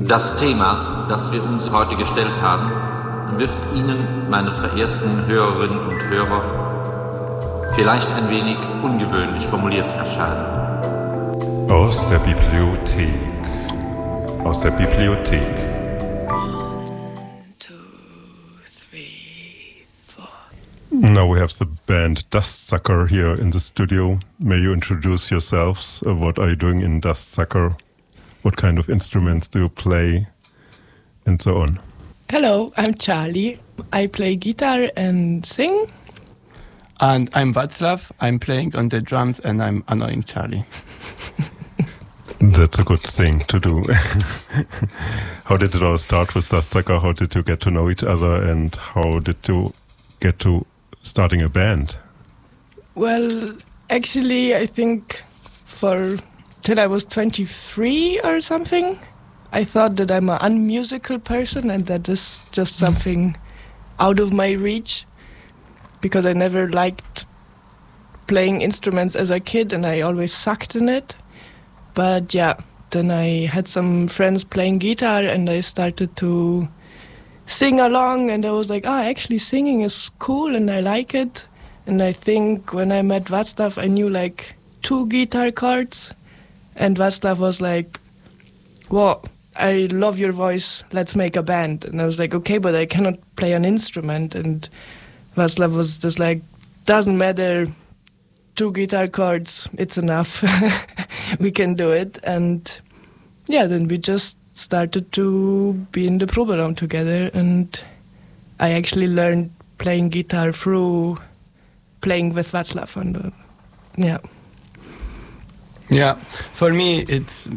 Das Thema, das wir uns heute gestellt haben, wird Ihnen, meine verehrten Hörerinnen und Hörer, vielleicht ein wenig ungewöhnlich formuliert erscheinen. Aus der Bibliothek. Aus der Bibliothek. 1, 2, 3, 4. Now we have the band Dustsucker here in the studio. May you introduce yourselves? What are you doing in Dustsucker? What kind of instruments do you play? And so on. Hello, I'm Charlie. I play guitar and sing. And I'm Václav. I'm playing on the drums and I'm annoying Charlie. That's a good thing to do. How did it all start with Dustsucker? How did you get to know each other and how did you get to starting a band? Well, actually, I think till I was 23 or something, I thought that I'm an unmusical person and that is just something out of my reach because I never liked playing instruments as a kid and I always sucked in it. But yeah, then I had some friends playing guitar and I started to sing along and I was like, actually singing is cool and I like it. And I think when I met Václav, I knew like 2 guitar chords and Václav was like, whoa, I love your voice, let's make a band. And I was like, okay, but I cannot play an instrument. And Václav was just like, doesn't matter, 2 guitar chords, it's enough. We can do it. And yeah, then we just started to be in the Proberaum together. And I actually learned playing guitar through playing with Václav. Yeah. Yeah, for me it's...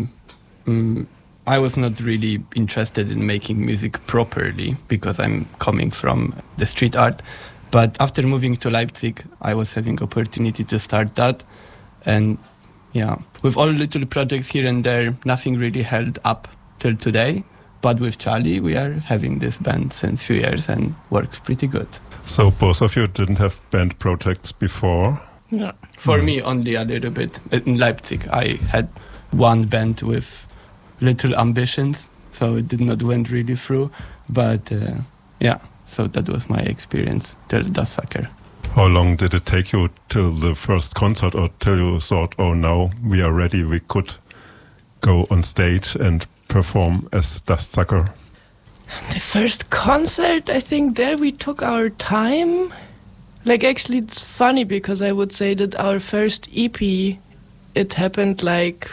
I was not really interested in making music properly because I'm coming from the street art. But after moving to Leipzig, I was having opportunity to start that. And yeah, with all little projects here and there, nothing really held up till today. But with Charlie, we are having this band since few years and works pretty good. So both of you didn't have band projects before? No. For me, only a little bit. In Leipzig, I had one band with little ambitions, so it did not went really through. But yeah, so that was my experience till Dustsucker. How long did it take you till the first concert or till you thought, oh, now we are ready, we could go on stage and perform as Dustsucker? The first concert, I think there we took our time. Like actually it's funny because I would say that our first EP, it happened like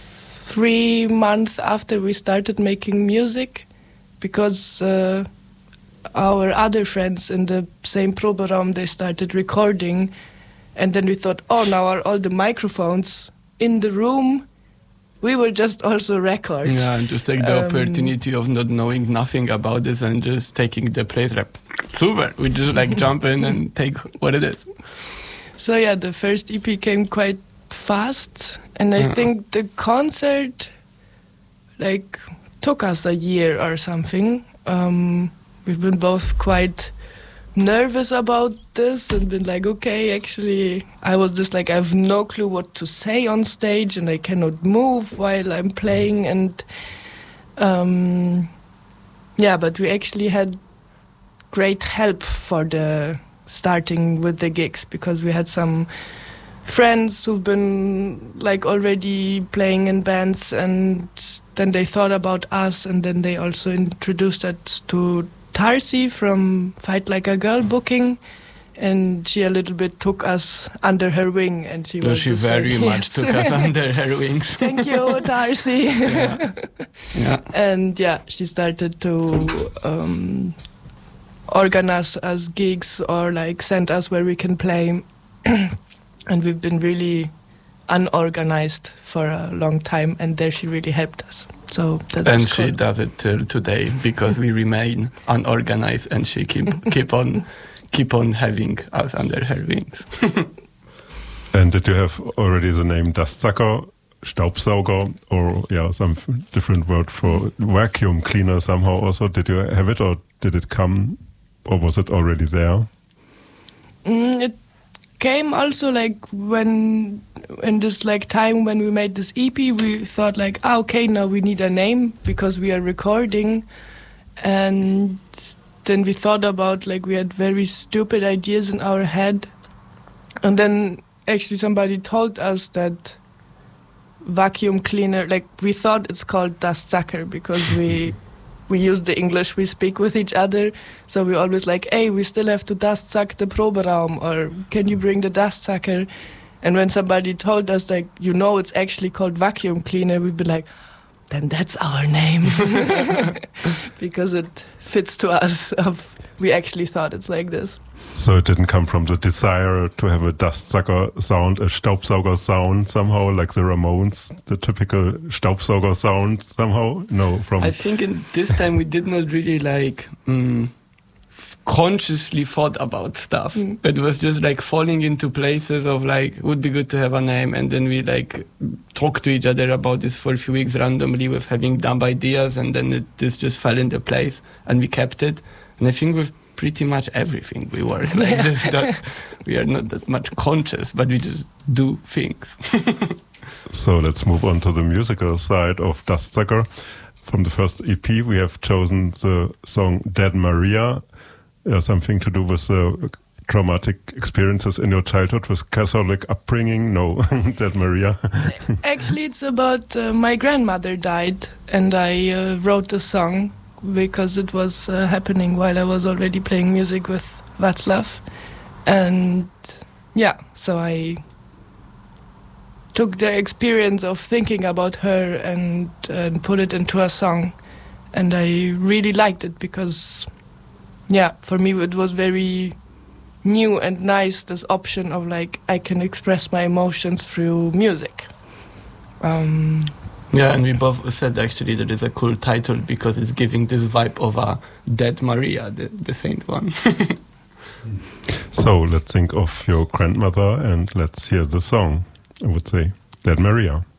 3 months after we started making music because our other friends in the same Proberaum, they started recording and then we thought, now are all the microphones in the room, we will just also record. Yeah, and just take the opportunity of not knowing nothing about this and just taking the place like, super, we just like jump in and take what it is. So yeah, the first EP came quite fast and I think the concert like took us a year or something. We've been both quite nervous about this and been like, okay, actually, I was just like, I have no clue what to say on stage and I cannot move while I'm playing. And yeah, but we actually had great help for the starting with the gigs because we had some friends who've been like already playing in bands and then they thought about us and then they also introduced us to Tarsi from Fight Like a Girl booking, and she a little bit took us under her wing, and she was. She very much took us under her wings. Thank you, Tarsi. Yeah. And yeah, she started to organize us gigs or like send us where we can play, and we've been really unorganized for a long time, and there she really helped us. So that and was she cool. does it till today because we remain unorganized, and she keep on having us under her wings. And did you have already the name Dustsucker, Staubsauger, or some different word for vacuum cleaner somehow? Also, did you have it, or did it come, or was it already there? It came also like when in this like time when we made this EP, we thought like, okay, now we need a name because we are recording, and then we thought about like we had very stupid ideas in our head, and then actually somebody told us that vacuum cleaner, like we thought it's called Dustsucker because we use the English we speak with each other, so we always like, hey, we still have to dust suck the Proberaum, or can you bring the Dustsucker? And when somebody told us like, it's actually called vacuum cleaner, we'd be like, then that's our name because it fits to us. We actually thought it's like this. So it didn't come from the desire to have a Dustsucker sound, a Staubsauger sound somehow, like the Ramones, the typical Staubsauger sound somehow? No, I think in this time we did not really like consciously thought about stuff. It was just like falling into places of like, would be good to have a name, and then we like talked to each other about this for a few weeks randomly with having dumb ideas, and then this just fell into place and we kept it. And I think with pretty much everything we work like this, that we are not that much conscious, but we just do things. So let's move on to the musical side of Dustsucker. From the first EP, we have chosen the song Dead Maria, something to do with the traumatic experiences in your childhood with Catholic upbringing. No, Dead Maria. Actually, it's about my grandmother died, and I wrote the song because it was happening while I was already playing music with Václav. And yeah, so I took the experience of thinking about her and put it into a song. And I really liked it because, yeah, for me it was very new and nice, this option of like, I can express my emotions through music. Yeah, and we both said actually that it's a cool title because it's giving this vibe of a Dead Maria, the saint one. So let's think of your grandmother and let's hear the song, I would say, Dead Maria.